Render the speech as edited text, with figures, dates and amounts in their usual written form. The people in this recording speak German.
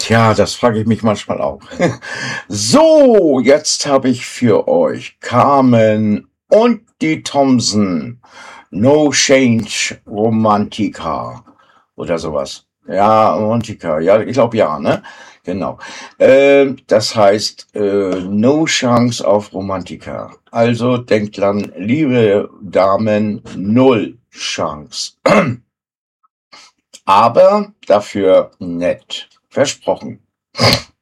Tja, das frage ich mich manchmal auch. So, jetzt habe ich für euch Carmen und die Thompson. No Change Romantica oder sowas. Ja, Romantica. Ja, ich glaube ja, ne? Genau. Das heißt No Chance auf Romantica. Also denkt dran, liebe Damen, null Chance. Aber dafür nett. Versprochen.